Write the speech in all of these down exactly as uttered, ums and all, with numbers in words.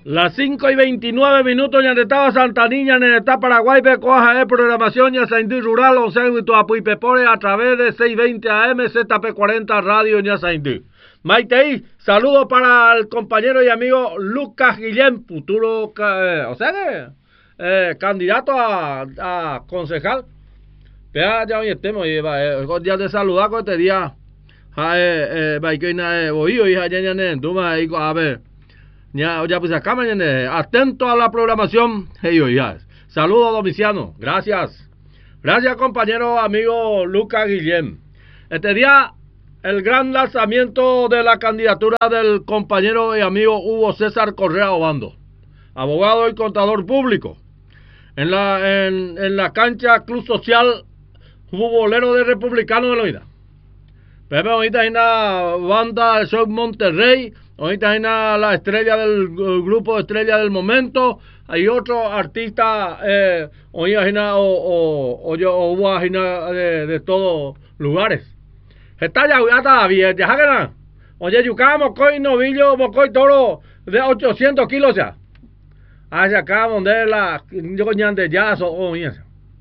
Las cinco y veintinueve minutos ya estaba Santa Niña en el Paraguay, Becoja de programación ya Saindí Rural, once y Apuipepore a través de seiscientos veinte A M, Z P cuarenta Radio ya Saindí. Maitei, saludo para el compañero y amigo Lucas Guillén, futuro, eh, o sea que, eh, candidato a, a concejal. Vea, ya hoy estemos, ya te saludar con este día. Eh, eh, voy hoy, ya, ya, ya, a ver. Ya, ya pues acá mañana, atento a la programación. Hey, ya. Saludos Domiciano, gracias. Gracias compañero amigo Lucas Guillén. Este día el gran lanzamiento de la candidatura del compañero y amigo Hugo César Correa Obando, abogado y contador público, en la en, en la cancha Club Social Futbolero de Republicano de la Vida. Pepe, ahorita hay una banda de Show Monterrey. Ahorita hay una, la estrella del grupo de estrella del momento. Hay otro artista, eh, hoy hay una, o, o, o, o hubo hay una de, de todos lugares. Está ya, ya está bien, ya que oye, yucá, mocoy, novillo, mocoy, toro de ochocientos kilos ya. Hacia acá, donde la, yo coñan de jazz o, o, eso.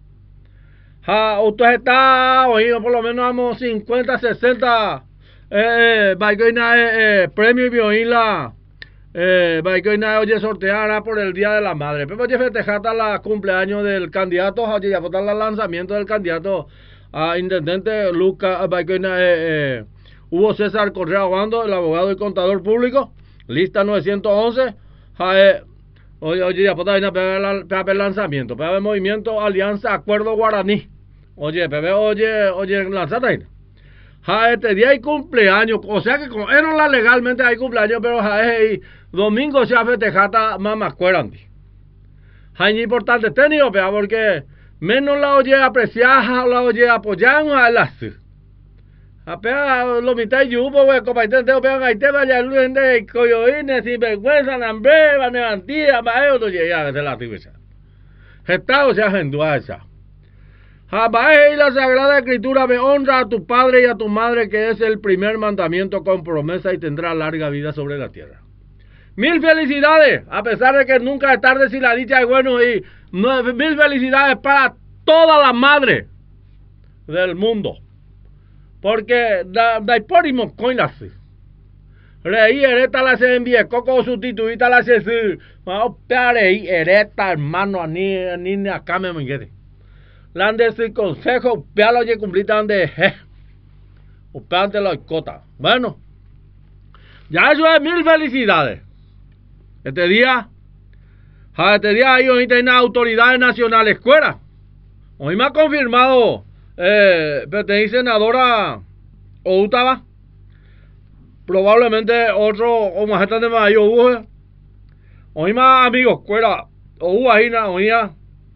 Ja, usted está, oído, por lo menos vamos cincuenta, sesenta. Eh, Baicoina, eh, eh, premio y vioila, eh, Baicoina, oye, sorteará por el Día de la Madre. Pero oye, festejata la cumpleaños del candidato, oye, ya votar el lanzamiento del candidato a intendente Lucas, Baicoina, eh, eh, Hugo César Correa Obando, el abogado y contador público, lista novecientos once, ja, eh, oye, oye, ya votar el lanzamiento, para el movimiento Alianza Acuerdo Guaraní, oye, Pepe, oye, oye, lanzata ahí. Ja, este día hay cumpleaños, o sea que como era la legalmente hay cumpleaños, pero ja, es domingo se hace festejata mamá cuerandi. Ja, es importante tenido, pero porque menos la oye apreciar, la oye apoyar a las. Apea lo mitad yupo, güey, compañero, te pegan ahí te vaya el lunes de coyoines, sin vergüenza, hambre, vanegantía, maeo, no llega a la actividad. Estado se hace en duaza. Jamás y la Sagrada Escritura me honra a tu padre y a tu madre, que es el primer mandamiento con promesa y tendrá larga vida sobre la tierra. Mil felicidades, a pesar de que nunca es tarde si la dicha es bueno, y no, mil felicidades para toda la madre del mundo. Porque da da hipónimo coin la se. Rey ereta la se envíe, coco sustituita la se se. Vamos pare y ereta hermano a ni ni acá me menguete. Lande su consejo, pealo y cumplitan de je. O peante la cota. Bueno, ya eso es mil felicidades. Este día, ja, este día hay ahorita una autoridades nacionales escuela. Hoy me ha confirmado, eh, pertenece senadora Outaba. Probablemente otro, o más de mayo, hoy más amigos escuela, o Uajina, oía.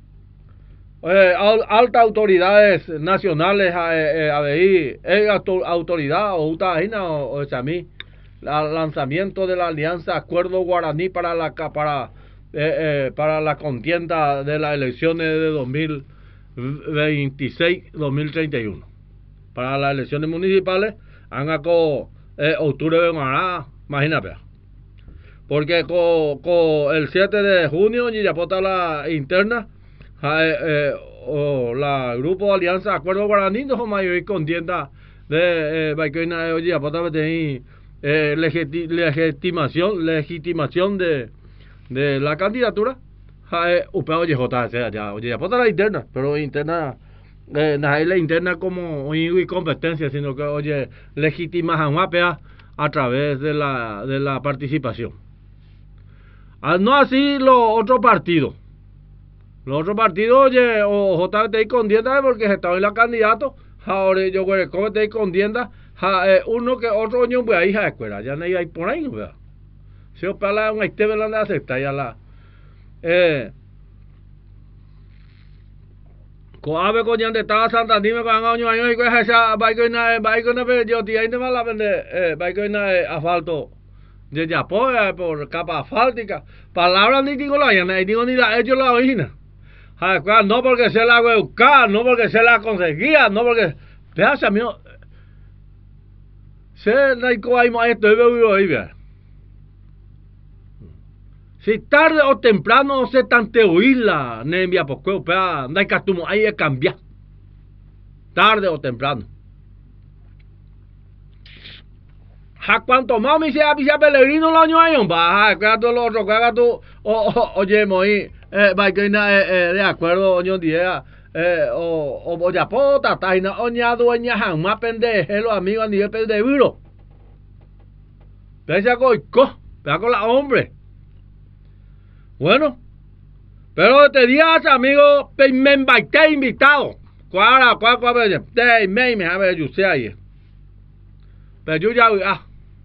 Eh, altas autoridades nacionales eh, eh, a ver, eh, autoridad o utajina o, o a mí el lanzamiento de la alianza Acuerdo Guaraní para la para eh, eh, para la contienda de las elecciones de dos mil veintiséis dos mil treinta y uno para las elecciones municipales han acó eh, octubre de mará, imagínate, porque con, con el siete de junio ya pota la interna. Eh, eh, o la grupo Alianza Acuerdo Guaraní no mayor contienda de Baicoina de hoy aparte de eh, legiti, legitimación legitimación de de la candidatura eh, upea oye J sea ya oye aparte la interna pero interna eh, no es la interna como y competencia sino que oye legitima a través de la de la participación. Ah, no así los otros partidos. Los otros partidos, oye, o J T I contienda porque estaba en la candidato, ahora yo güey, ¿cómo te contienda? Eh, uno que otro año pues ahí a escuela, ya no hay por ahí, ¿verdad? Si os pala un este velando acepta ya la eh coabe coñan de estaba Santa Dime con año año y que esa baigona baigona pero yo tía de mala vende eh baigona asfalto de ya por por capa asfáltica, palabras ni digo la ya ni digo ni la ellos la original. No porque se la buscar, no porque se la conseguía, no porque veas a mí se la hay esto y veo ahí vea. Si tarde o temprano se tante oírla, ne envía porque opea, no hay castumo, ahí es cambiar. Tarde o temprano. Ja cuanto más me sea pisa Pellegrino los años hay, baja, que todo lo otro, que tú, oye, moi, eh, va que eh, de acuerdo, oño día, eh, o, o boyapota, taina, oña dueña, jamás pendeje, los amigos a nivel de euro. Pese a coico, pese con la hombre. Bueno, pero este día, amigo, me invité invitado. ¿Cuál, cuál, cuál, te me, me, a ver, yo sé ahí. Pero yo ya, ah.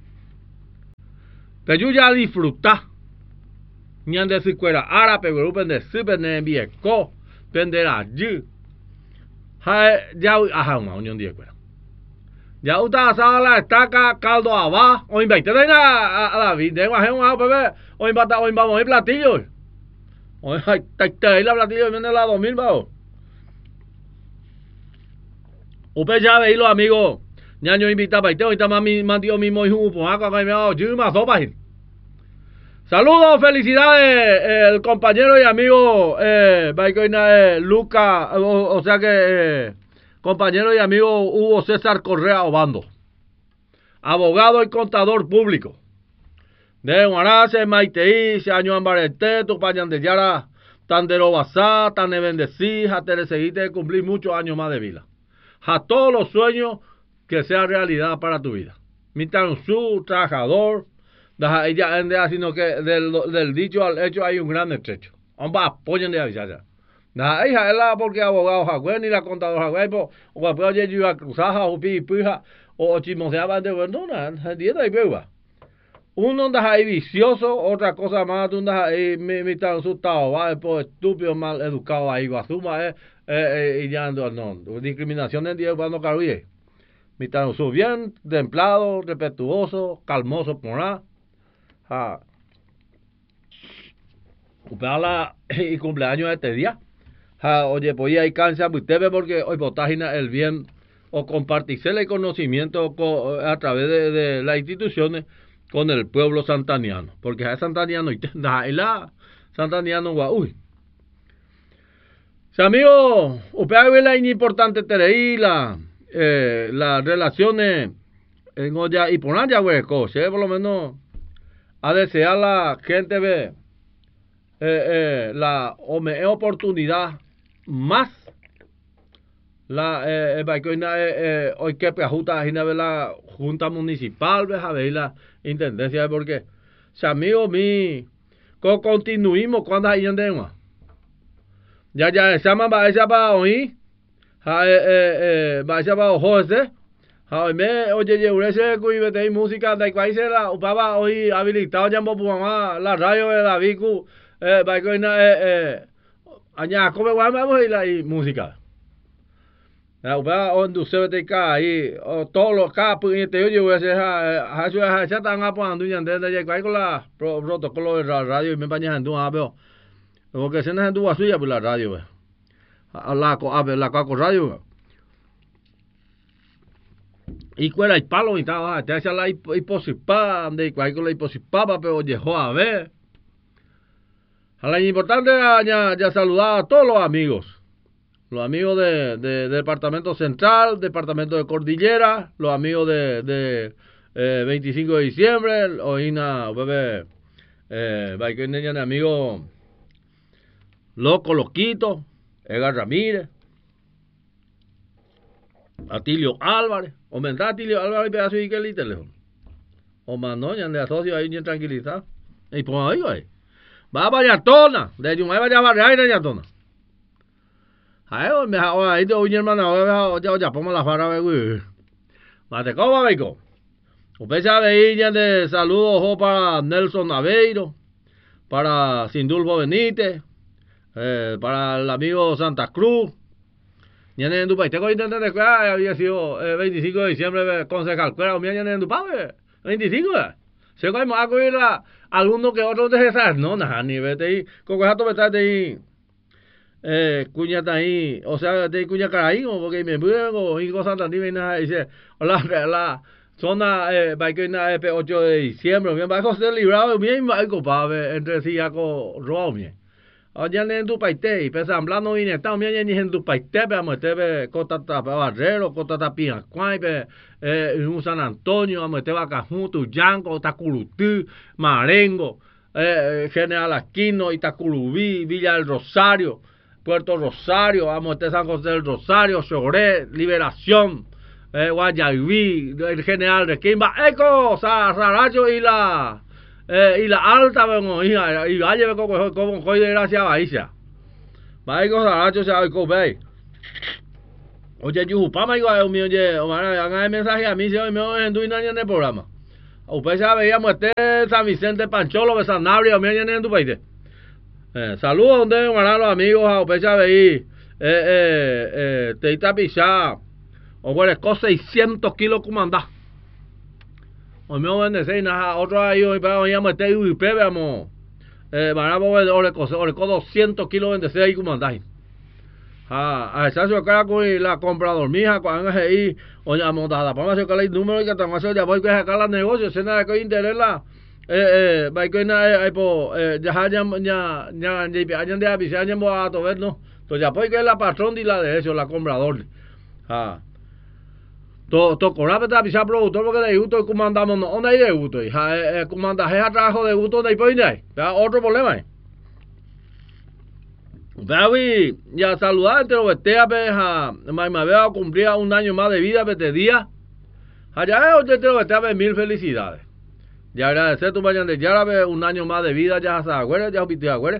Pero yo ya disfrutar. Ni ande si cuera árabe, pero pende super ne viejo, pende la ju. Ha, ya, ajá, una unión de cuera. Ya usted asada la estaca, caldo abajo, o invité a a la vida, tengo a un bebé, o invita, o vamos a ir platillo. O te te la platillo viene la dos mil bajo. Usted ya veis los amigos. Ñaño invitaba y te ahorita mami mandio mismo y un pues acá me ha yo más sopa. Saludos, felicidades, eh, el compañero y amigo eh, eh Luca, o, o sea que eh, compañero y amigo Hugo César Correa Obando, abogado y contador público. De Guarace, Maiteí, se año ambarete, tu pañan de Yara, tan de Robasá, tan de bendecí, a te seguiste de cumplir muchos años más de vida. A todos los sueños que sea realidad para tu vida. Mientras su trabajador, ella sino que del, del dicho al hecho hay un gran estrecho. Ambos apoyan de avisar ya. La hija es la porque abogado jagüey ni la contador jagüey, o cuando yo iba a cruzar o pija o chimoseaba de verdad, dieta y beba. Uno anda ahí vicioso, otra cosa más, tú andas ahí mitad asustado, va, pues estúpido, mal educado ahí, basuma, eh, eh, y ya no, no, discriminación en día cuando caruye. Mitad bien, templado, respetuoso, calmoso, por nada. Ah. Upala y cumpleaños este día. Ah, oye, pues ahí cansa, usted ve porque hoy botágina el bien o compartirse el conocimiento con, a través de, de las instituciones con el pueblo santaniano, porque es santaniano y la santaniano uy. Si amigo, usted ve la importante tereí la eh, las relaciones en olla y por allá hueco, si por lo menos a desear la gente ve eh, eh, la o me oportunidad más la eh, eh, eh, hoy que ajusta la junta municipal ve a ver la intendencia porque si amigo mi co continuimos cuando hay en dema ya ya se llama va esa para hoy ha eh eh va esa para José ha me oye yo ese que vete música de cuál será o para hoy habilitado ya por mamá la radio de David cu eh va que eh eh aña come vamos y la música. Ya upa ondu se te cae todos los capos y te oye voy a hacer ha ha ya están apando ya de ya con la protocolo de la radio y me pañan tú a ver porque se nos tú a suya por la radio a la co a ver la co radio y cuela y palo y estaba te hace la hiposipa de cuál con la hiposipa pero llegó a ver a la importante ya ya saludar a todos los amigos. Los amigos de, de, del Departamento Central, Departamento de Cordillera, los amigos de, de eh, veinticinco de diciembre, Oina, bebé, eh, eh, amigo Loco Loquito, Edgar Ramírez, Atilio Álvarez, o mendá Atilio Álvarez, pedazo y que el teléfono. O mandó, ya de asocio ahí bien tranquilizado. Y pues ahí, ahí. Va a Vallatona, de Yumay vaya a Barriay de Vallatona. Ay, me ha ahí de un hermano, ya ya pongo la fara, güey. Mate cómo baico. Usted sabe ya de saludos para Nelson Aveiro, para Sindulfo Benítez, eh, para el amigo Santa Cruz. Ya en tu país, tengo intentando de que había sido eh, veinticinco de diciembre concejal, pero mira ya en tu país, veinticinco. Se coge más a ir a alguno que otro de esas, no, nada, ni vete ahí, con que esto me trae ahí. Eh, cuña está ahí, o sea, de cuña caraí, porque me muevo, y cosas tan divinas, dice, la, la, zona, eh, va que na P ocho de diciembre, bien, va a ser librado, bien, va a copar, entre sí, ya con robo, bien. Oye, en tu paite, y pesa hablando bien, está bien, en tu paite, pero me te cota tapa barrero, cota tapia, cuaipe, eh, en San Antonio, me te va Cajuto, Yanco, Taculutú, Marengo, eh, General Aquino, Itaculubí, Villa del Rosario, Puerto Rosario, vamos a San José del Rosario, Choré, Liberación, eh, Guayaquil, el General de Quimba, Eco, Saracho y la eh, y la alta vengo hija y vaya me como como coi de gracia baisa. Vai con Saracho se va con bay. Oye, yo pa mai go mi oye, o mara hagan mensaje a mí si hoy me en tu en el programa. Usted sabe veíamos este San Vicente Pancholo de Sanabria, me en tu país. Eh, saludos donde van los amigos a Upecha veí eh eh eh Teita Pichá o bueno, con seiscientos kilos comandá. O me van a decir nada, otro ahí hoy para hoy llamo este y veamos eh van a mover o le coso o le con doscientos kilos de ahí comandá. Ah, a esa se cara con la compra dormija cuando es ahí o ya montada, para hacer el número y que estamos haciendo ya voy que sacar los negocios, se nada que interés la eh eh vai que na eh po eh ya ya ya ya ya ya de avisar ya mo a todo ver no to ya pues que la patrón de la de eso la comprador ah to to cobrar para avisar productor porque de gusto comandamos no donde hay de gusto y eh comanda es trabajo de gusto de pues ya otro problema David ya saludar entre los bestea beja mai me veo cumplir un año más de vida este día allá es entre los bestea mil felicidades. Y agradecer tu mañana de Yarabe, un año más de vida, ya se acuerda, ya opiste, acuerda.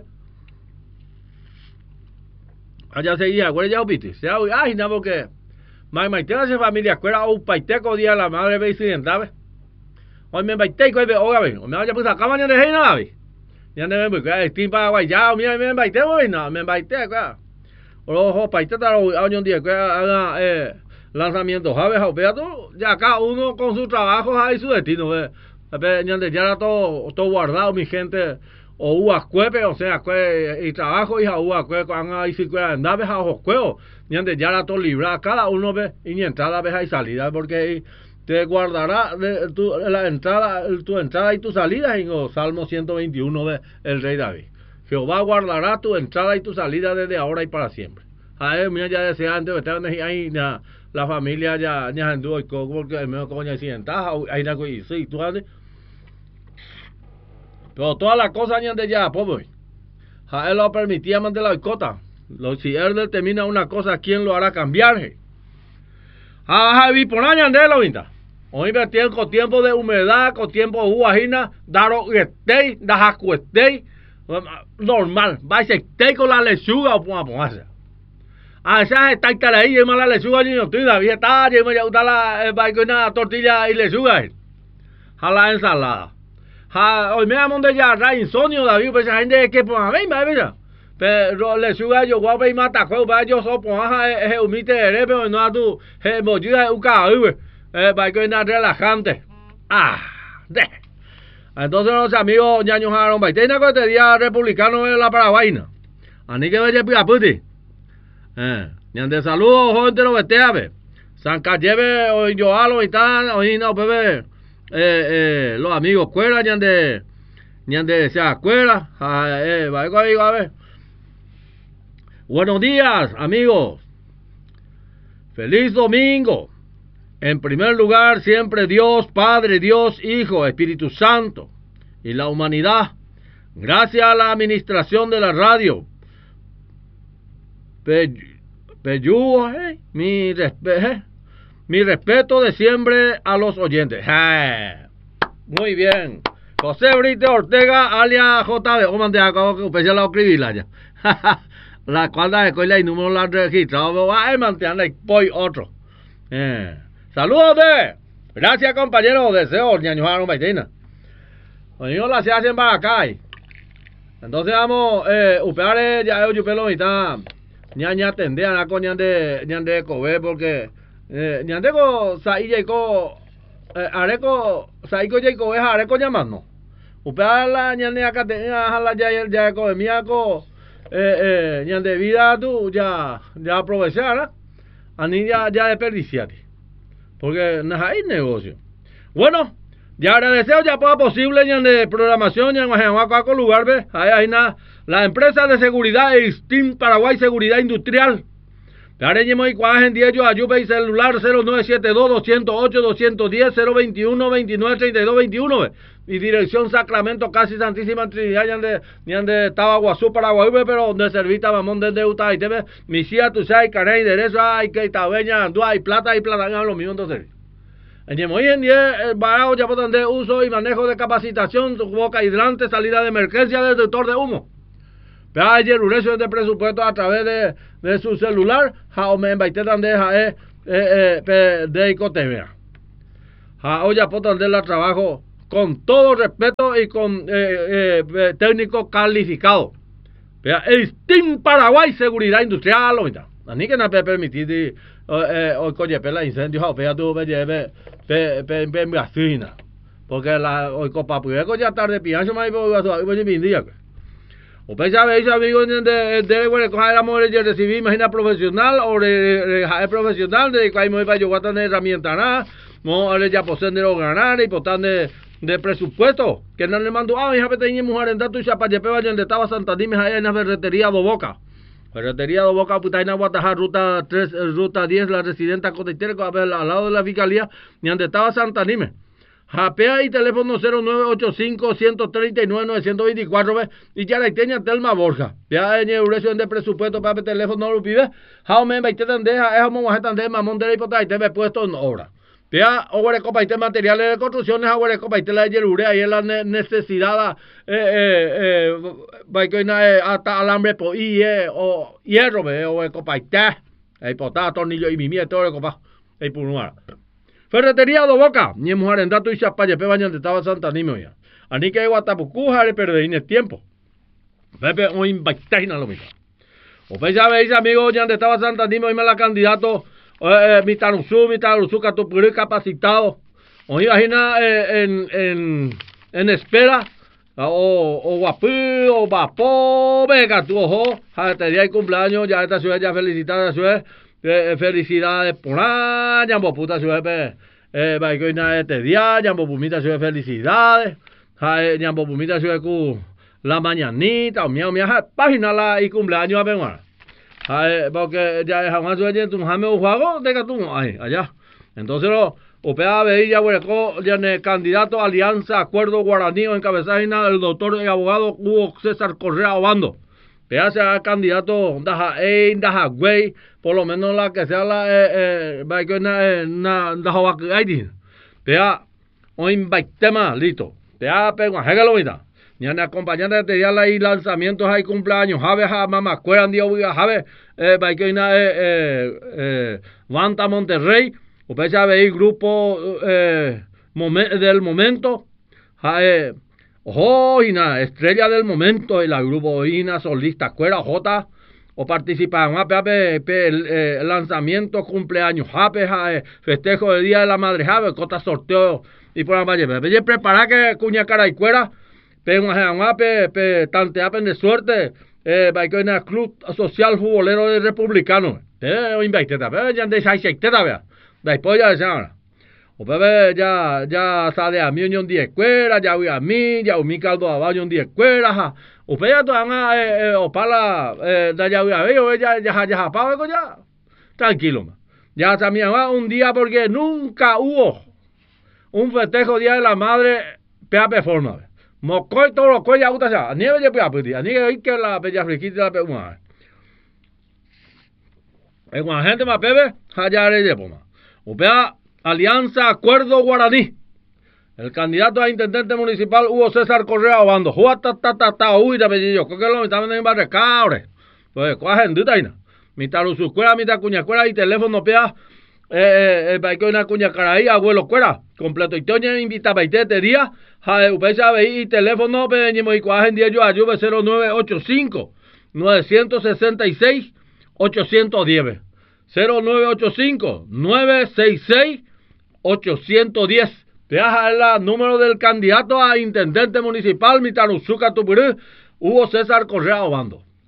Allá seguía, acuerda, ya opiste. Se ha oído, ay, no, porque. Mai, mai, tiene esa familia, acuerda, un paiteco día la madre ve accidentada. Hoy me paiteco, hoy me, oiga, ven, me vaya pues acá mañana de Heina, David. Ya no me voy, que es Paraguay, ya, mira, me paiteco, no, me paiteco, claro. Ojo, paiteta, año un día, que haga, eh, lanzamiento, ¿sabes? Ya acá uno con su trabajo hay su destino, ¿ves? Ya era todo, todo guardado, mi gente, o uascuepe, o sea, y trabajo y a uascuepe, ahí si andaba a oscueo, ya era todo librado, cada uno ve, y entrada ve y salida, porque te guardará de, tu, la entrada, tu entrada y tu salida, en el Salmo ciento veintiuno ve el rey David. Jehová guardará tu entrada y tu salida desde ahora y para siempre. A él, mira, ya decía antes, ahí, ya, la familia ya, ya anduvo, porque me coña accidentada, ahí no hay, sí, tú andes. Pero todas las cosas años de ya, pues, a él lo permitía más de la boicota. Si él determina una cosa, ¿quién lo hará cambiar? Ah, vi por años de lo vinta. Hoy me tienen con tiempo de humedad, con tiempo de guajina, daro estey, da jacuestey, normal, va a ser con la lechuga o ponga ponerse. A esa está el cara ahí, lleva la lechuga, y no estoy, David está, lleva ya la vaina, tortilla y lechuga. A la ensalada. Ha, hoy me llaman de ya, ra insomnio, David, pues esa gente que pues a mí, mira. Pero le suga yo guapa y mata, pues va yo so pues a es humite de pero no a tu, es mochila un cabrón, eh, va que nada relajante. Ah, de. Entonces los amigos ñaños Aaron Baitena que este día republicano de la Paraguayna. Ani que vaya pia puti. Eh, ñan de saludo, joven de los besteabe. San Cayebe o yo alo y tal, hoy no bebé. Eh, eh, los amigos escuela, ñan de ñan de esa escuela, eh, va a ver. Buenos días, amigos. Feliz domingo. En primer lugar, siempre Dios, Padre, Dios, Hijo, Espíritu Santo y la humanidad. Gracias a la administración de la radio. Peyú, eh, mi respeto. Eh. Mi respeto de siempre a los oyentes. ¡Eh! Muy bien. José Brito Ortega, alias J B. ¿Cómo te acabo que usted la escribirla ya? La cuadra de escuela y número la registrado. Ay, mantenerla y voy otro. Eh. Saludos de. Gracias, compañeros. Deseo, ñaño Aaron Baitina. Oye, la se hacen para acá. Entonces vamos, eh, upeare ya yo pelo mitad. Ñaña tendea la coña de ñande cobe porque eh ñandeko sai yeko eh areko sai ko yeko es areko llamando upea la ñande acá te la ya ya ko miako eh eh ñande vida tú ya ya aprovechar ani ya ya desperdiciar porque no hay negocio Bueno, ya agradeceo ya para posible ya de programación ya en Guajahuaco lugar ve, ahí hay na la empresa de seguridad Steam Paraguay Seguridad Industrial. Daremos y cuajen diez yo ayuda y celular cero nueve siete dos, dos cero ocho, dos uno cero, cero veintiuno, veintinueve, treinta y dos, veintiuno y dirección Sacramento casi Santísima Trinidad ya de ya de Tabaguazú Paraguay pero donde servita mamón desde Utah y te ve mi cia tu sai carey derecho hay que tabeña andúa y plata y plata lo mismo entonces. Hoy en día, el barajo ya pueden de uso y manejo de capacitación, boca hidrante, salida de emergencia, detector de humo. Pero ayer urecio de presupuesto a través de, de su celular, jaume en baitetan de jae, eh, eh, de icotevea. Hoy ya pueden de la trabajo con todo respeto y con eh, eh, técnico calificado. Pero el Steam Paraguay Seguridad Industrial, ahorita. Ani que no me permitir hoy coñe pela incendio, jaume tu me lleve pe pe pe gasina porque la hoy copa pues ya tarde piancho mai voy a mi día o pesa veis amigos de de bueno coger amor de recibir imagina profesional o de profesional de que hay muy para yo tener herramienta nada no le ya poseen de lo ganar y potan de de presupuesto que no le mando ah hija pequeña mujer en dato y chapa de peba donde estaba Santa Dime allá en la ferretería do Boca. Ferretería de Boca, Putaina, Guataja, ruta tres, ruta diez, la residenta Coteitera, al lado de la fiscalía, ni donde estaba Santa Nime. Japea y teléfono cero nueve ocho cinco, uno tres nueve, nueve dos cuatro, y ya la tenía Telma Borja. Ya en el de presupuesto para el teléfono lo pide. Jaume, veinte tandeja, es como guajetan de mamón de la hipota y te ve puesto en obra. Ya, ahora copa y materiales de construcciones, ahora copa y la yerurea y la necesidad, eh, eh, eh, hasta alambre por y o hierro, o copa y té, el potá, tornillo y mi mía, todo el copa, el punuara. Ferretería do Boca, ni mujer en dato y chapaya, pe bañan de estaba Santa Nimio ya. Ani que guatapucuja le perdí el tiempo. Pepe, o invaitáis lo mismo. O pues ya veis, amigos, ya de estaba Santa Nimio y me la candidato. Eh, mi tarusu, mi tarusu, catupuri capacitado. O imagina eh, en, en, en espera. O, o guapi, o vapo, venga tu ojo. Jatería y cumpleaños, ya esta ciudad ya felicitada, ciudad. Eh, felicidades por allá, ya puta ciudad, eh, vaina este día, ya pumita ciudad felicidades. Ya pumita ciudad cu la mañanita, o miau, miau, página la y cumpleaños a ver. Ay, porque ya jamás sueñe tu jame un juego de que tú ay allá entonces lo opea veía hueco ya el candidato Alianza Acuerdo Guaraní en cabezajina el doctor y abogado Hugo César Correa Obando vea sea candidato daja e daja güey por lo menos la que sea la eh eh va que na na daja va que vea o invitema listo vea pego hágalo vida ni a acompañante de día la y lanzamientos hay cumpleaños jave ja mamá cueran día voy a jave eh baikina eh eh eh Vanta Monterrey o pesa veis grupo eh momen, del momento ja eh ojo ina estrella del momento y la grupo ina solista cuera J o participan a pe pe el lanzamiento cumpleaños jape ja eh, festejo del día de la madre jave cota sorteo y por la valle pe prepara que cuña cara y cuera pero a pe pe tanteapen de suerte eh baikona club social futbolero de republicano eh o invite ta pe ya de sai sai ta vea después ya ya o pe ya ya sale a mi unión de escuela ya voy a mí ya mi caldo a unión de escuela ja o pe ya to anga eh o pala eh da ya voy a ver ya ya ya pa ya tranquilo ya también va un día porque nunca hubo un festejo día de la madre pe forma Mocoy todo lo que ya gusta ya, nieve ya puede pedir, ni que que la bella friquita la peuma. En una gente más bebe, allá le llevo. Upea Alianza Acuerdo Guaraní. El candidato a intendente municipal Hugo César Correa Obando. Juan ta ta ta ta uy da bello, que lo estaban en barre cabre. Pues cogen dutaina. Mi taru su cuera, mi ta cuña cuera y teléfono pea eh el baiko una cuña caraí abuelo cuera completo y toña invita baitete día ja upesa veí teléfono peñimo y cuajen diez yo ayuve cero nueve ocho cinco, nueve seis seis, ocho uno cero cero nueve ocho cinco, nueve seis seis, ocho uno cero Peaja el número del candidato a intendente municipal Mitanuzuca Tupurú Hugo César Correa Obando.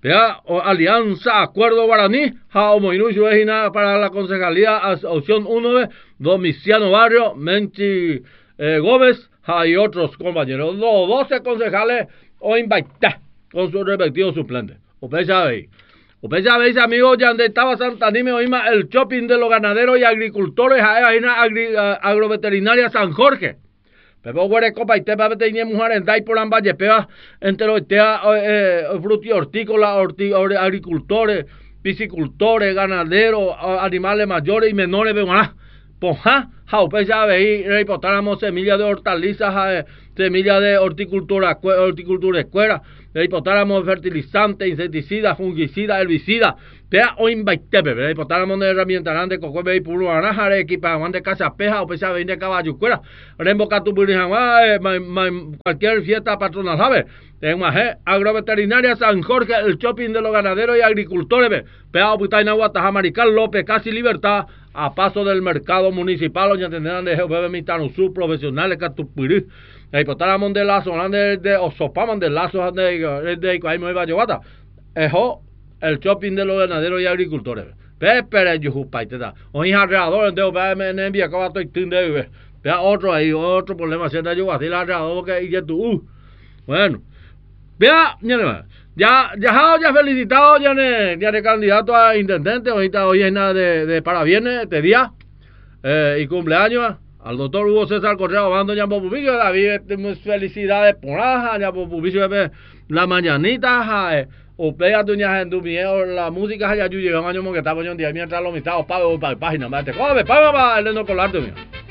Vea, Alianza Acuerdo Guaraní, Jaomoinucho Ejina para la concejalía, opción uno, Domiciano Barrio, Menchi eh, Gómez, ja, y otros compañeros. Los doce concejales o invita con sus respectivos suplentes. Usted sabe, usted sabe, amigos, ya donde estaba Santanime, oíma el shopping de los ganaderos y agricultores, Jaina agri, Agroveterinaria San Jorge. Pero bueno, copa, y te va a tener mujeres en Dai por ambas yepeas, entre los frutos hortícolas, agricultores, piscicultores, ganaderos, animales mayores y menores, ponja, jaupe ya veí, reportáramos semillas de hortalizas, semillas de horticultura, horticultura escuela, reportáramos fertilizantes, insecticidas, fungicidas, herbicidas, pea o invaitepe, reportáramos de herramientas grandes, cocuebe y puro naranja, equipación de casa peja, o pesa de caballo cuera, remboca tu cualquier fiesta patronal, ¿sabes? Tengo Agroveterinaria San Jorge, el shopping de los ganaderos y agricultores, pea o putaina guataja, Marical López, casi libertad, a paso del mercado municipal, donde tendrán de Jehová Mitano Sur, profesionales, Catupirí, y potáramos de lazo, de, de Osopaman de lazo, de de Icuay Nueva Yogata, ejo, el shopping de los ganaderos y agricultores. Pero yo jupaite da, hoy alrededor de Jehová me envía cabato y tinde, vea otro ahí, otro problema, si anda yo así alrededor que y tú, bueno, vea, ya Ya, ya, ya felicitado, ya de, ya de candidato a intendente, ahorita hoy es nada de, de parabienes este día, eh, y cumpleaños al doctor Hugo César Correa Obando, ya por Pubicio, David, felicidades por aja, ya por Pubicio, la mañanita, eh, o pega tu ñaja en tu video, la música, ya yo llevo un año que estaba yo un día, mientras lo mitad, o pago para página, más te come, pago para el no colarte, mira.